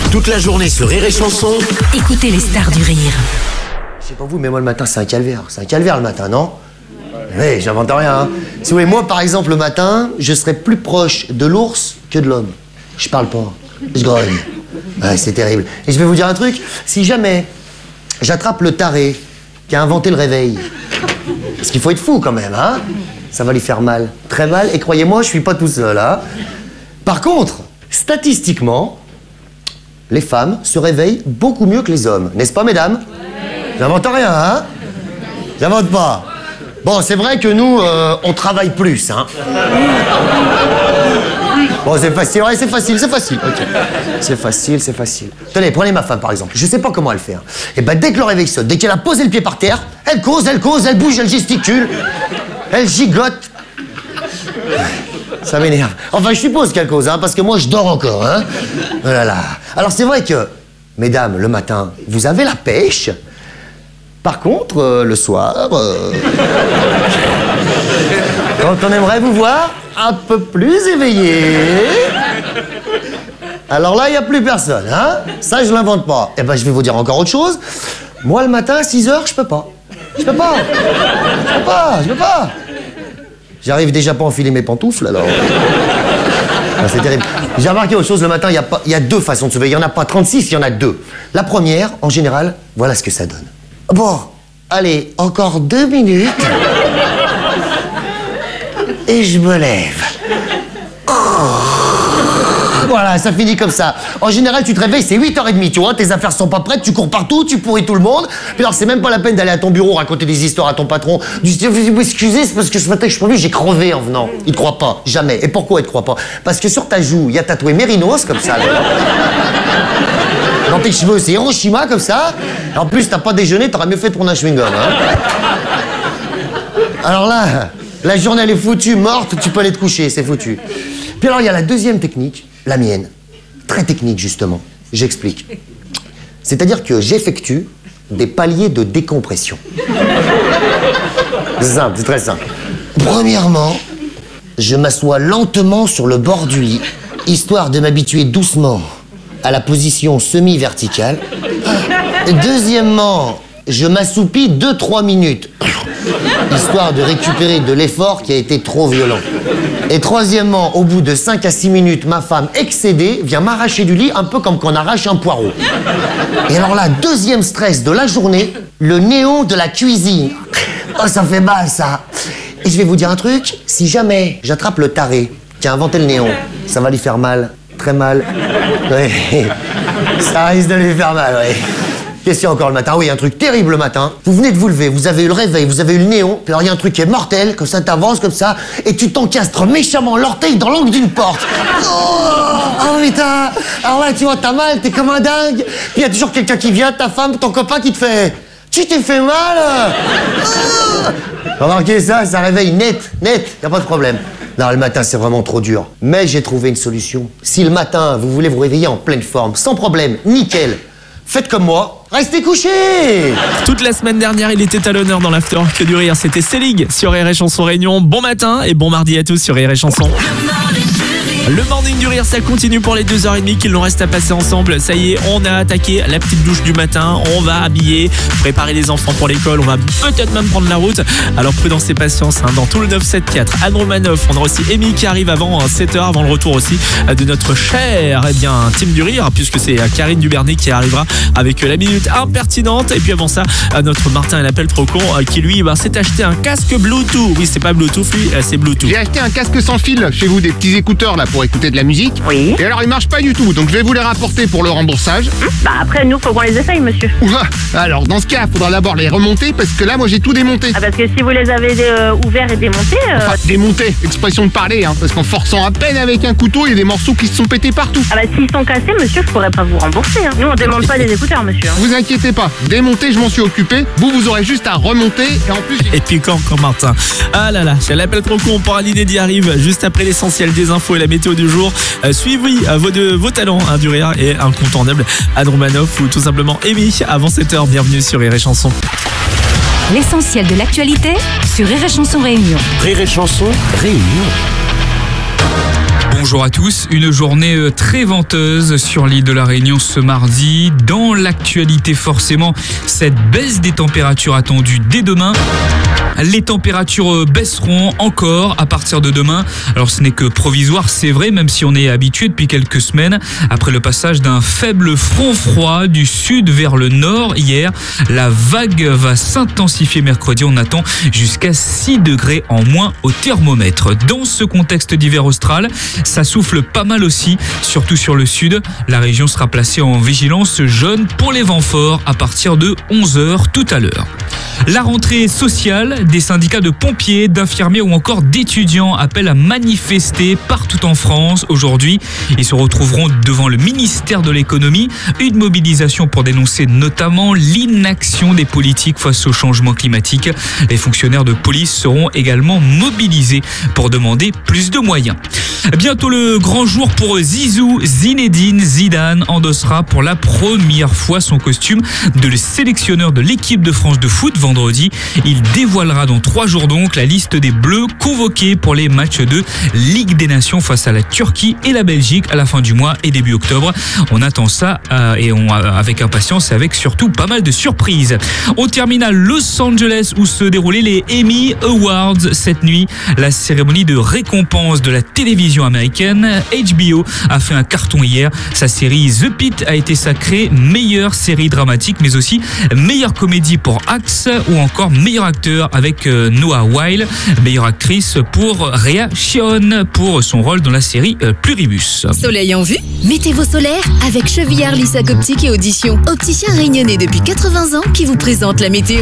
Toute la journée sur Rire et Chanson. Écoutez les stars du rire. Je sais pas vous, mais moi le matin c'est un calvaire. C'est un calvaire le matin, non? Oui, j'invente rien. Hein. Si vous voulez, moi par exemple le matin, je serais plus proche de l'ours que de l'homme. Je parle pas, je grogne. Ouais, c'est terrible. Et je vais vous dire un truc, si jamais j'attrape le taré qui a inventé le réveil, parce qu'il faut être fou quand même, hein, ça va lui faire mal, très mal, et croyez-moi, je suis pas tout seul, hein. Par contre, statistiquement, les femmes se réveillent beaucoup mieux que les hommes, n'est-ce pas, mesdames? J'invente rien, hein? J'invente pas. Bon, c'est vrai que nous, on travaille plus, hein. Bon, c'est facile, ouais, c'est facile. Ok. C'est facile. Tenez, prenez ma femme, par exemple. Je sais pas comment elle fait. Hein. Et ben, dès que le réveil sonne, dès qu'elle a posé le pied par terre, elle cause, elle bouge, elle gesticule, elle gigote. Ça m'énerve. Enfin, je suppose qu'elle cause, hein, parce que moi, je dors encore, hein. Oh là là. Alors, c'est vrai que, mesdames, le matin, vous avez la pêche. Par contre, le soir, quand on aimerait vous voir un peu plus éveillé, alors là, il n'y a plus personne, hein. Ça, je l'invente pas. Eh ben, je vais vous dire encore autre chose. Moi, le matin, à 6h, je peux pas. Je peux pas. J'arrive déjà pas à enfiler mes pantoufles, alors... Ah, c'est terrible. J'ai remarqué autre chose, le matin, il y a deux façons de se lever. Il n'y en a pas 36, il y en a deux. La première, en général, voilà ce que ça donne. Bon, allez, encore 2 minutes. Et je me lève. Oh. Voilà, ça finit comme ça. En général, tu te réveilles, c'est 8h30, tu vois, tes affaires sont pas prêtes, tu cours partout, tu pourris tout le monde. Puis alors, c'est même pas la peine d'aller à ton bureau raconter des histoires à ton patron. Excusez, c'est parce que ce matin que je suis pas venu, j'ai crevé en venant. Il te croit pas, jamais. Et pourquoi il te croit pas? Parce que sur ta joue, il y a tatoué Mérinos, comme ça. Là. Dans tes cheveux, c'est Hiroshima, comme ça. En plus, t'as pas déjeuné, t'aurais mieux fait de prendre un chewing-gum, hein. Alors là, la journée, elle est foutue, morte, tu peux aller te coucher, c'est foutu. Puis alors, il y a la deuxième technique, la mienne. Très technique, justement. J'explique. C'est-à-dire que j'effectue des paliers de décompression. C'est simple, c'est très simple. Premièrement, je m'assois lentement sur le bord du lit, histoire de m'habituer doucement à la position semi-verticale. Deuxièmement, je m'assoupis 2-3 minutes, histoire de récupérer de l'effort qui a été trop violent. Et troisièmement, au bout de 5 à 6 minutes, ma femme, excédée, vient m'arracher du lit, un peu comme quand on arrache un poireau. Et alors là, deuxième stress de la journée, le néon de la cuisine. Oh, ça fait mal, ça. Et je vais vous dire un truc, si jamais j'attrape le taré qui a inventé le néon, ça va lui faire mal, très mal. Oui, ça risque de lui faire mal, oui. Qu'est-ce qu'il y a encore le matin? Oui, un truc terrible le matin. Vous venez de vous lever, vous avez eu le réveil, vous avez eu le néon, puis alors il y a un truc qui est mortel, comme ça t'avances comme ça, et tu t'encastres méchamment l'orteil dans l'angle d'une porte. Oh putain. Alors là, tu vois, t'as mal, t'es comme un dingue. Puis il y a toujours quelqu'un qui vient, ta femme, ton copain qui te fait... Tu t'es fait mal. Remarquez ça, ça réveille net, y a pas de problème. Non, le matin, c'est vraiment trop dur. Mais j'ai trouvé une solution. Si le matin, vous voulez vous réveiller en pleine forme, sans problème, nickel, faites comme moi, restez couchés. Toute la semaine dernière, il était à l'honneur dans l'After que du rire. C'était Célig sur Rire et Chanson Réunion. Bon matin et bon mardi à tous sur Rire et Chanson. Le morning du rire, ça continue pour les 2h30 qu'il nous reste à passer ensemble. Ça y est, on a attaqué la petite douche du matin. On va habiller, préparer les enfants pour l'école. On va peut-être même prendre la route. Alors prudence et patience, hein, dans tout le 974. Anne Romanoff, on aura aussi Amy qui arrive avant 7h, avant le retour aussi de notre cher team du rire, puisque c'est Karine Dubernet qui arrivera avec la minute impertinente. Et puis avant ça, notre Martin, l'appel trop con, qui lui s'est acheté un casque Bluetooth. Oui, c'est pas Bluetooth, lui, c'est Bluetooth. J'ai acheté un casque sans fil chez vous, des petits écouteurs là pour écouter de la musique. Oui. Et alors il marche pas du tout, donc je vais vous les rapporter pour le remboursage. Bah après nous faut qu'on les essaye monsieur. Ouah. Alors dans ce cas, il faudra d'abord les remonter parce que là moi j'ai tout démonté. Ah parce que si vous les avez ouverts et démontés... Enfin démonter, expression de parler, hein, parce qu'en forçant à peine avec un couteau, il y a des morceaux qui se sont pétés partout. Ah bah s'ils sont cassés monsieur, je pourrais pas vous rembourser. Hein. Nous on démonte pas des écouteurs monsieur. Hein. Vous inquiétez pas, démonter je m'en suis occupé. Vous aurez juste à remonter et en plus... Et puis quand Martin. Ah là là, j'ai l'appel trop con pour l'idée arrive juste après l'essentiel des infos et la météo du jour. Suivez vos talents du rire et incontournable Anne Romanoff ou tout simplement Amy avant 7h. Bienvenue sur Rire et Chanson. L'essentiel de l'actualité sur Rire et Chanson Réunion. Rire et Chanson Réunion. Bonjour à tous, une journée très venteuse sur l'île de la Réunion ce mardi. Dans l'actualité forcément, cette baisse des températures attendue dès demain. Les températures baisseront encore à partir de demain. Alors ce n'est que provisoire, c'est vrai, même si on est habitué depuis quelques semaines. Après le passage d'un faible front froid du sud vers le nord hier, la vague va s'intensifier mercredi. On attend jusqu'à 6 degrés en moins au thermomètre. Dans ce contexte d'hiver austral, ça souffle pas mal aussi, surtout sur le sud. La région sera placée en vigilance jaune pour les vents forts à partir de 11h tout à l'heure. La rentrée sociale, des syndicats de pompiers, d'infirmiers ou encore d'étudiants appellent à manifester partout en France aujourd'hui. Ils se retrouveront devant le ministère de l'économie. Une mobilisation pour dénoncer notamment l'inaction des politiques face au changement climatique. Les fonctionnaires de police seront également mobilisés pour demander plus de moyens. Bientôt le grand jour pour Zizou. Zinedine Zidane endossera pour la première fois son costume de sélectionneur de l'équipe de France de foot vendredi. Il dévoilera dans 3 jours donc la liste des Bleus convoqués pour les matchs de Ligue des Nations face à la Turquie et la Belgique à la fin du mois et début octobre. On attend ça avec impatience et avec surtout pas mal de surprises. On termine à Los Angeles où se déroulaient les Emmy Awards cette nuit. La cérémonie de récompense de la télévision américaine. HBO a fait un carton hier. Sa série The Pitt a été sacrée meilleure série dramatique mais aussi meilleure comédie pour Axe ou encore meilleur acteur avec Noah Wyle, meilleure actrice pour Rhea Seehorn pour son rôle dans la série Pluribus. Soleil en vue? Mettez vos solaires avec Chevillard Lissac Optique et Audition. Opticien réunionnais depuis 80 ans qui vous présente la météo.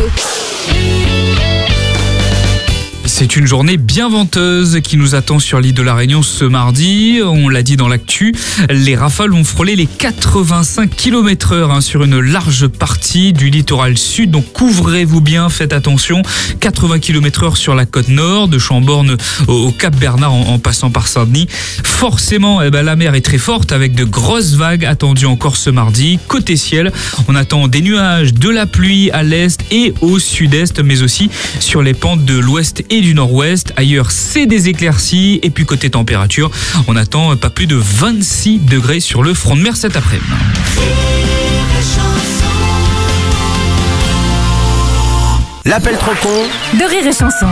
C'est une journée bien venteuse qui nous attend sur l'île de la Réunion ce mardi. On l'a dit dans l'actu, les rafales vont frôler les 85 km/h sur une large partie du littoral sud. Donc couvrez-vous bien, faites attention. 80 km/h sur la côte nord, de Chambord au Cap Bernard en passant par Saint-Denis. Forcément, la mer est très forte avec de grosses vagues attendues encore ce mardi. Côté ciel, on attend des nuages, de la pluie à l'est et au sud-est, mais aussi sur les pentes de l'ouest et du nord-ouest. Ailleurs, c'est des éclaircies. Et puis côté température, on attend pas plus de 26 degrés sur le front de mer cet après-midi. L'appel trop con de Rire et Chanson.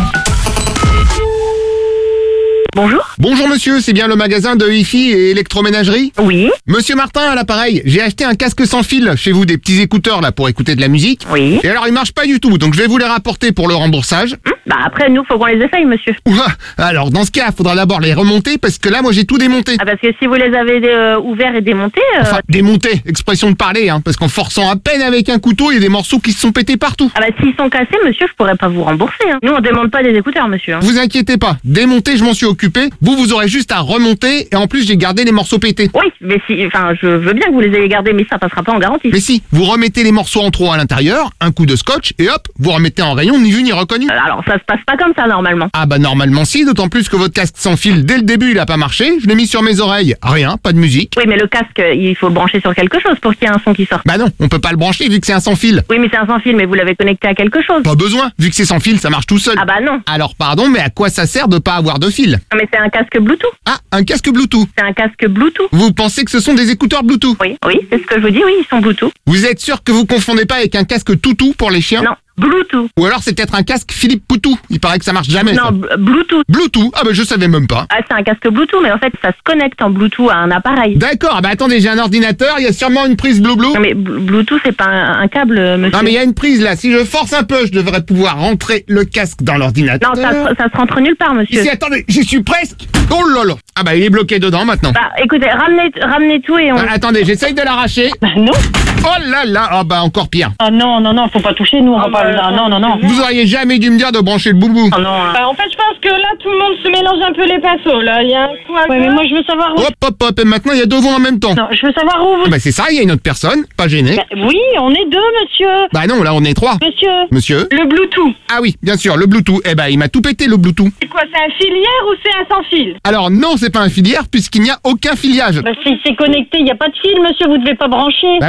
Bonjour. Bonjour monsieur, c'est bien le magasin de hi-fi et électroménagerie? Oui. Monsieur Martin à l'appareil, j'ai acheté un casque sans fil chez vous, des petits écouteurs là pour écouter de la musique. Oui. Et alors ils marchent pas du tout, donc je vais vous les rapporter pour le remboursage. Bah après, nous, faut qu'on les essaye, monsieur. Ouah, alors dans ce cas, faudra d'abord les remonter parce que là moi j'ai tout démonté. Ah, parce que si vous les avez ouverts et démontés... Enfin, démonter, expression de parler, parce qu'en forçant à peine avec un couteau, il y a des morceaux qui se sont pétés partout. Ah bah s'ils sont cassés, monsieur, je pourrais pas vous rembourser. Nous, on demande pas des écouteurs, monsieur. Vous inquiétez pas, démonter, je m'en suis occupé. Vous aurez juste à remonter et en plus j'ai gardé les morceaux pétés. Oui, mais je veux bien que vous les ayez gardés, mais ça passera pas en garantie. Mais si, vous remettez les morceaux en trop à l'intérieur, un coup de scotch et hop, vous remettez en rayon, ni vu ni reconnu. Alors ça se passe pas comme ça normalement. Ah bah normalement si, d'autant plus que votre casque sans fil dès le début il a pas marché, je l'ai mis sur mes oreilles, rien, pas de musique. Oui, mais le casque, il faut le brancher sur quelque chose pour qu'il y ait un son qui sorte. Bah non, on peut pas le brancher vu que c'est un sans fil. Oui, mais c'est un sans fil, mais vous l'avez connecté à quelque chose. Pas besoin, vu que c'est sans fil, ça marche tout seul. Ah bah non. Alors pardon, mais à quoi ça sert de pas avoir de fil? Non, mais c'est un casque Bluetooth. Ah, un casque Bluetooth. C'est un casque Bluetooth. Vous pensez que ce sont des écouteurs Bluetooth? Oui, c'est ce que je vous dis, oui, ils sont Bluetooth. Vous êtes sûr que vous confondez pas avec un casque Toutou pour les chiens? Non, Bluetooth. Ou alors c'est peut-être un casque Philippe Poutou. Il paraît que ça marche jamais. Non, ça. Bluetooth. Bluetooth. Ah bah je savais même pas. Ah, c'est un casque Bluetooth, mais en fait ça se connecte en Bluetooth à un appareil. D'accord, bah attendez, j'ai un ordinateur, il y a sûrement une prise Bluetooth. Non mais Bluetooth c'est pas un câble, monsieur. Non mais il y a une prise là, si je force un peu, je devrais pouvoir rentrer le casque dans l'ordinateur. Non, ça se rentre nulle part, monsieur. Ici, attendez, j'y suis presque. Oh là là. Ah bah il est bloqué dedans maintenant. Bah écoutez, ramenez tout et on... Ah, attendez, j'essaye de l'arracher. Bah non. Oh là là, ah bah encore pire. Ah non, faut pas toucher, nous on va pas... Non. Vous auriez jamais dû me dire de brancher le boubou. Oh non. Bah, en fait, je pense que là, tout le monde se mélange un peu les pinceaux, là. Il y a un coup à Ouais, mais moi je veux savoir où... Hop, et maintenant il y a deux voix en même temps. Non, je veux savoir où vous... Ah bah c'est ça, il y a une autre personne, pas gêné. Bah, oui, on est deux, monsieur. Bah non, là on est trois. Monsieur le Bluetooth. Ah oui, bien sûr, le Bluetooth. Eh ben, il m'a tout pété le Bluetooth. C'est quoi, c'est un filière ou c'est un sans fil? Alors non, c'est pas un filière puisqu'il n'y a aucun filiage. Bah si c'est connecté, il y a pas de fil, monsieur, vous devez pas brancher. Bah oui, mais alors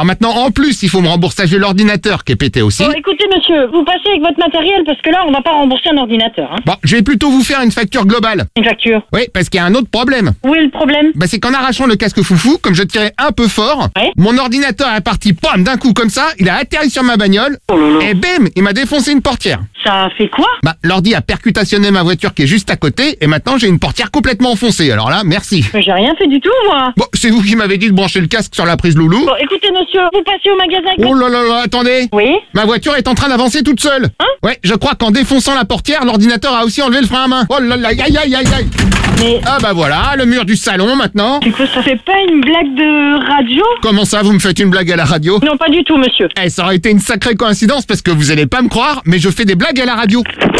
maintenant, en plus, il faut me rembourser l'ordinateur qui est pété aussi. Bon, écoutez, monsieur, vous passez avec votre matériel parce que là, on va pas rembourser un ordinateur. Hein. Bon, je vais plutôt vous faire une facture globale. Une facture. Oui, parce qu'il y a un autre problème. Où est le problème? Bah, c'est qu'en arrachant le casque foufou, comme je tirais un peu fort, Ouais. mon ordinateur est parti, pam, d'un coup comme ça, il a atterri sur ma bagnole, Oh là là. et bim, il m'a défoncé une portière. Ça a fait quoi? Bah, l'ordi a percutationné ma voiture qui est juste à côté, et maintenant j'ai une portière complètement enfoncée. Alors là, merci. Mais j'ai rien fait du tout, moi. Bon, c'est vous qui m'avez dit de brancher le casque sur la prise loulou. Bon, écoutez, monsieur, vous passez au magasin avec Oh là là là, attendez. Oui. Ma voiture est en train d'avancer toute seule. Hein? Ouais, je crois qu'en défonçant la portière, l'ordinateur a aussi enlevé le frein à main. Oh là là, aïe aïe aïe aïe. Mais Ah bah voilà, le mur du salon maintenant. du coup, ça fait pas une blague de radio? Comment ça, vous me faites une blague à la radio? Non, pas du tout, monsieur. Eh, ça aurait été une sacrée coïncidence parce que vous allez pas me croire, mais je fais des blagues à la radio.